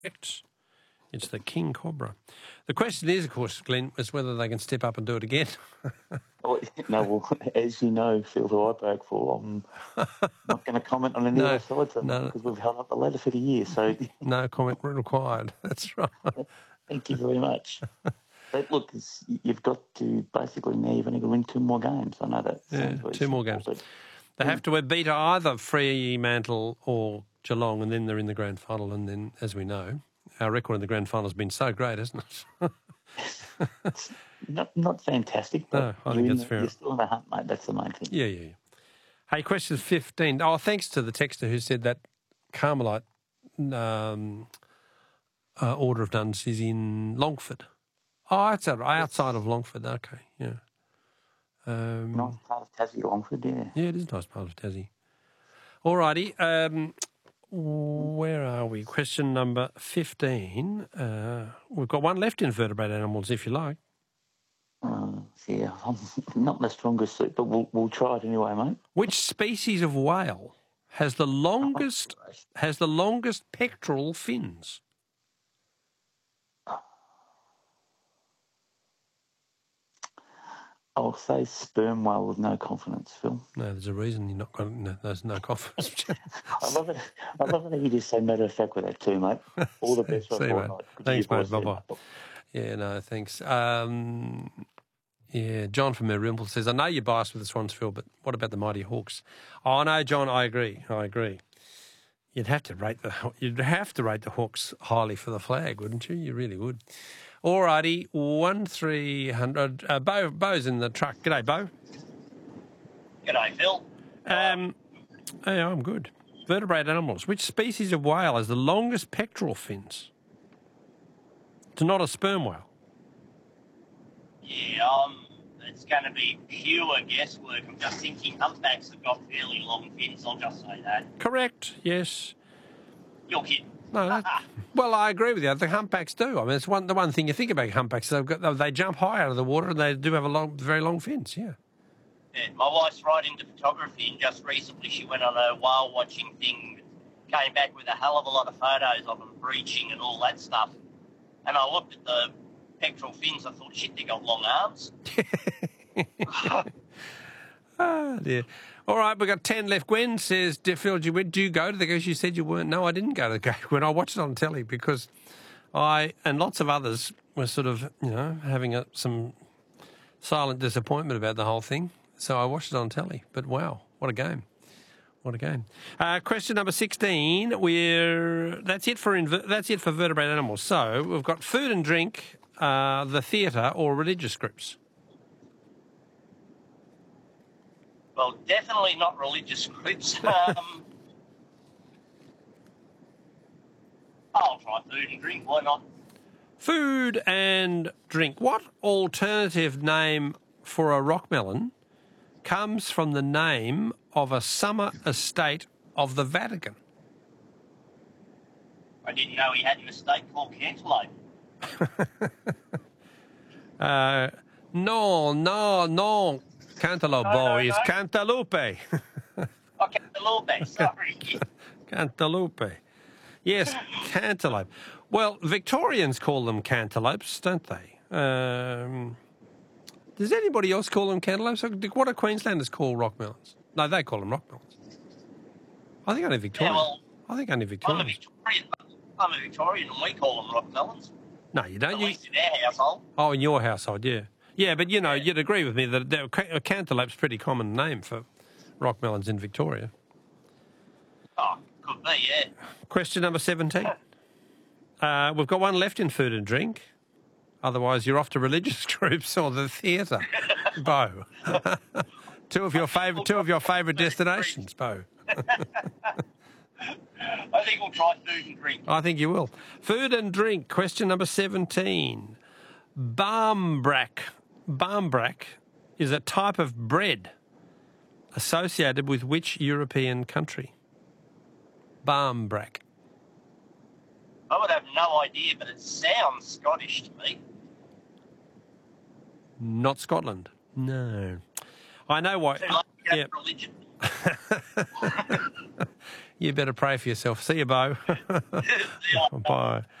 It's the king cobra. The question is, of course, Glenn, is whether they can step up and do it again. Well, as you know, Phil, who I broke for, I'm not going to comment on any of the sides because we've held up the ladder for the year. So no comment required. That's right. Thank you very much. But look, you've got to basically now you've only got to win 2 more games. I know that sounds very 2 more simple, games. but They have to beat either Fremantle or Geelong, and then they're in the grand final. And then, as we know, our record in the grand final has been so great, hasn't it? it's not fantastic, but no, I think that's fair. You're still in the hunt, mate. That's the main thing. Yeah. Hey, question 15. Oh, thanks to the texter who said that Carmelite Order of Nuns is in Longford. Oh, it's outside of Longford. Okay, yeah. Nice part of Tassie, Longford, yeah. Yeah, it is a nice part of Tassie. All righty. Where are we? Question number 15. We've got one left in vertebrate animals, if you like. Yeah, I'm not my strongest suit, but we'll try it anyway, mate. Which species of whale has the longest pectoral fins? I'll say sperm whale with no confidence, Phil. No, there's a reason you're not got. No, there's no confidence. I love it how you just say matter of fact with that too, mate. All the best for a fortnight. Thanks, mate. Bye-bye. Yeah, no, thanks. Yeah, John from Merimple says, I know you're biased with the Swans, Phil, but what about the Mighty Hawks? Oh, no, John, I agree. You'd have to rate the Hawks highly for the flag, wouldn't you? You really would. All righty, 1-300. Bo's in the truck. G'day, Bo. G'day, Phil. Hey, I'm good. Vertebrate animals. Which species of whale has the longest pectoral fins? It's not a sperm whale. Yeah, it's going to be pure guesswork. I'm just thinking humpbacks have got fairly long fins. I'll just say that. Correct. Yes. You're kidding. No, well, I agree with you. The humpbacks do. I mean, it's the one thing you think about humpbacks. They jump high out of the water and they do have very long fins. Yeah. Yeah, my wife's right into photography, and just recently she went on a whale watching thing, came back with a hell of a lot of photos of them breaching and all that stuff. And I looked at the pectoral fins. I thought, shit, they got long arms. Oh, dear. All right, we've got 10 left. Gwen says, Phil, do you go to the game? You said you weren't. No, I didn't go to the game when I watched it on telly because I and lots of others were sort of, having some silent disappointment about the whole thing. So I watched it on telly. But wow, what a game. What a game. Question number 16. That's it for vertebrate animals. So we've got food and drink, the theatre or religious groups. Well, definitely not religious groups. I'll try food and drink. Why not? Food and drink. What alternative name for a rockmelon comes from the name of a summer estate of the Vatican? I didn't know he had an estate called Cantaloupe. No. Cantaloupe, boy. It's Cantaloupe. Oh, Cantaloupe, sorry. Cantaloupe. Yes, cantaloupe. Well, Victorians call them cantaloupes, don't they? Does anybody else call them cantaloupes? What do Queenslanders call rockmelons? No, they call them rockmelons. I think only Victorians. Yeah, well, I'm a Victorian and we call them rockmelons. No, you don't. At least in our household. Oh, in your household, yeah. Yeah, but, you'd agree with me that a cantaloupe's a pretty common name for rockmelons in Victoria. Oh, could be, yeah. Question number 17. We've got one left in food and drink. Otherwise, you're off to religious groups or the theatre, Bo. two of your favourite destinations, Bo. I think we'll try food and drink. I think you will. Food and drink. Question number 17. Barmbrack is a type of bread associated with which European country? Barmbrack. I would have no idea, but it sounds Scottish to me. Not Scotland. No. I know why. Too late to go to religion. You better pray for yourself. See you, Bo. See ya. Bye.